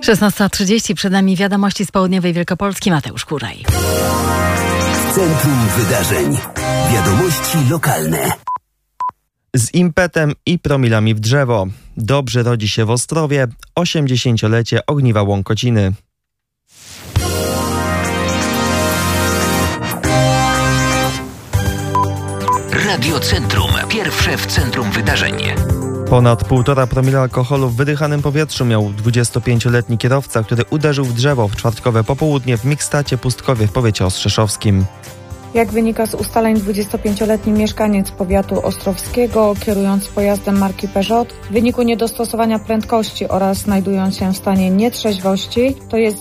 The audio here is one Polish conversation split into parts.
16:30, przed nami wiadomości z południowej Wielkopolski. Mateusz Kuraj. Centrum wydarzeń. Wiadomości lokalne. Z impetem i promilami w drzewo. Dobrze rodzi się w Ostrowie 80-lecie ogniwa Łąkociny. Radio Centrum. Pierwsze w centrum wydarzeń. Ponad 1,5 promila alkoholu w wydychanym powietrzu miał 25-letni kierowca, który uderzył w drzewo w czwartkowe popołudnie w Mikstacie Pustkowie w powiecie ostrzeszowskim. Jak wynika z ustaleń, 25-letni mieszkaniec powiatu ostrowskiego, kierując pojazdem marki Peugeot, w wyniku niedostosowania prędkości oraz znajdując się w stanie nietrzeźwości, to jest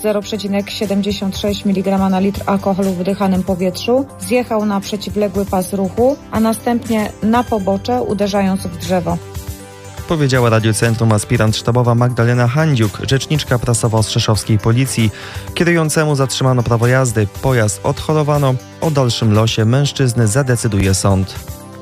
0,76 mg na litr alkoholu w wydychanym powietrzu, zjechał na przeciwległy pas ruchu, a następnie na pobocze, uderzając w drzewo. Powiedziała Radiu Centrum aspirant sztabowa Magdalena Handziuk, rzeczniczka prasowa ostrzeszowskiej policji. Kierującemu zatrzymano prawo jazdy, pojazd odholowano, o dalszym losie mężczyzny zadecyduje sąd.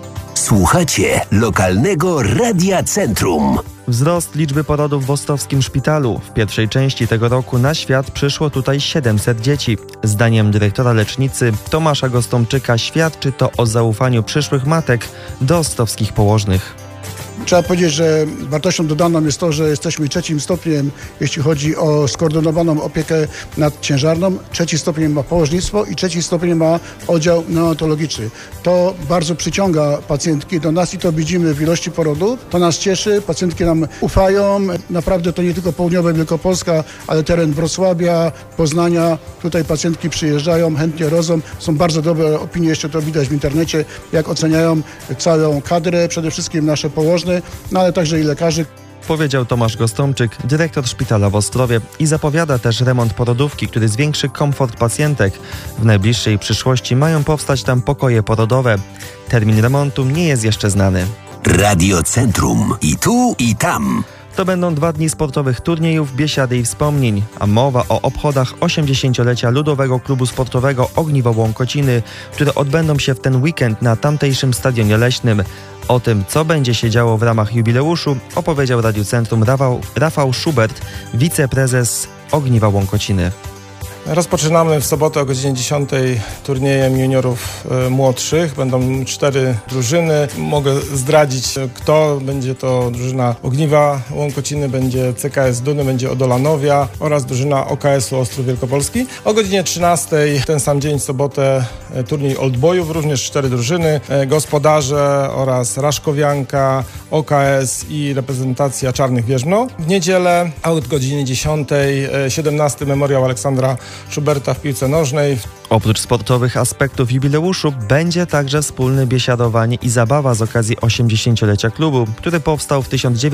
Słuchacie lokalnego Radia Centrum. Wzrost liczby porodów w ostrowskim szpitalu. W pierwszej części tego roku na świat przyszło tutaj 700 dzieci. Zdaniem dyrektora lecznicy Tomasza Gostomczyka świadczy to o zaufaniu przyszłych matek do ostrowskich położnych. Trzeba powiedzieć, że wartością dodaną jest to, że jesteśmy trzecim stopniem, jeśli chodzi o skoordynowaną opiekę nad ciężarną. Trzeci stopień ma położnictwo i trzeci stopień ma oddział neonatologiczny. To bardzo przyciąga pacjentki do nas i to widzimy w ilości porodów. To nas cieszy, pacjentki nam ufają. Naprawdę to nie tylko południowa Wielkopolska, ale teren Wrocławia, Poznania. Tutaj pacjentki przyjeżdżają, chętnie rodzą. Są bardzo dobre opinie, jeszcze to widać w internecie, jak oceniają całą kadrę, przede wszystkim nasze położne, no ale także i lekarzy. Powiedział Tomasz Gostomczyk, dyrektor szpitala w Ostrowie, i zapowiada też remont porodówki, który zwiększy komfort pacjentek. W najbliższej przyszłości mają powstać tam pokoje porodowe. Termin remontu nie jest jeszcze znany. Radio Centrum. I tu, i tam. To będą 2 dni sportowych turniejów, biesiady i wspomnień, a mowa o obchodach 80-lecia Ludowego Klubu Sportowego Ogniwo Łąkociny, które odbędą się w ten weekend na tamtejszym stadionie leśnym. O tym, co będzie się działo w ramach jubileuszu, opowiedział Radiu Centrum Rafał Schubert, wiceprezes Ogniwa Łąkociny. Rozpoczynamy w sobotę o godzinie 10 turniejem juniorów młodszych. Będą 4 drużyny. Mogę zdradzić, kto będzie to drużyna Ogniwa Łąkociny, będzie CKS Duny, będzie Odolanowia oraz drużyna OKS-u Ostrów Wielkopolski. O godzinie 13 ten sam dzień, w sobotę, turniej oldboyów, również 4 drużyny, gospodarze oraz Raszkowianka, OKS i reprezentacja Czarnych Wierzbno. W niedzielę od godziny 10 17 memoriał Aleksandra Schuberta w piłce nożnej. Oprócz sportowych aspektów jubileuszu będzie także wspólne biesiadowanie i zabawa z okazji 80-lecia klubu, który powstał w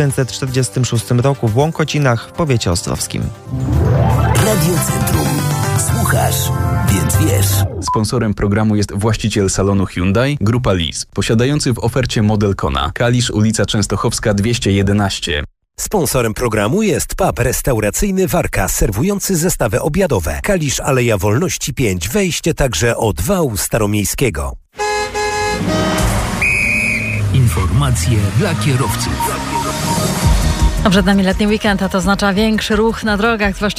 1946 roku w Łąkocinach w powiecie ostrowskim. Radio Centrum. Słuchasz, więc wiesz. Sponsorem programu jest właściciel salonu Hyundai, Grupa Lis, posiadający w ofercie model Kona. Kalisz, ulica Częstochowska 211. Sponsorem programu jest pub restauracyjny Warka, serwujący zestawy obiadowe. Kalisz, Aleja Wolności 5, wejście także od wału staromiejskiego. Informacje dla kierowców. Przed nami letni weekend, a to oznacza większy ruch na drogach, zwłaszcza